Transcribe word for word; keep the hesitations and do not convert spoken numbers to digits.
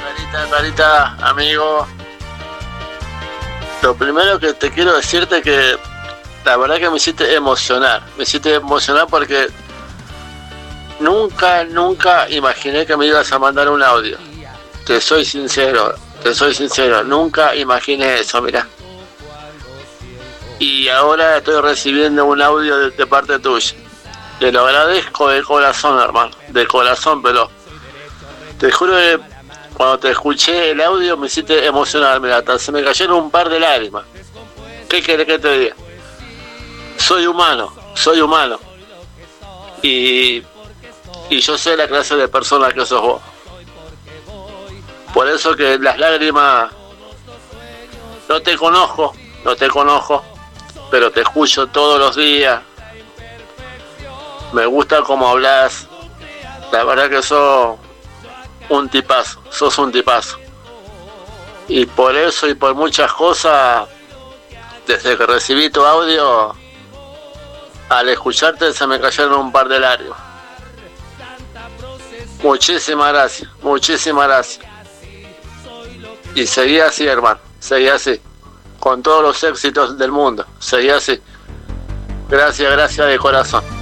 Carita, carita, amigo. Lo primero que te quiero decirte es que la verdad que me hiciste emocionar. Me hiciste emocionar porque nunca, nunca imaginé que me ibas a mandar un audio. Te soy sincero, te soy sincero. Nunca imaginé eso, mirá. Y ahora estoy recibiendo un audio de, de parte tuya. Te lo agradezco de corazón, hermano. De corazón, pero te juro que cuando te escuché el audio me hiciste emocionar. Mira, hasta se me cayeron un par de lágrimas. ¿Qué querés que te diga? Soy humano, soy humano. Y, y yo sé la clase de persona que sos vos. Por eso que las lágrimas... No te conozco, no te conozco, pero te escucho todos los días. Me gusta cómo hablas. La verdad que sos un tipazo, sos un tipazo. Y por eso y por muchas cosas, desde que recibí tu audio, al escucharte se me cayeron un par de lágrimas. Muchísimas gracias, muchísimas gracias. Y seguí así, hermano, seguí así. Con todos los éxitos del mundo, seguí así. Gracias, gracias de corazón.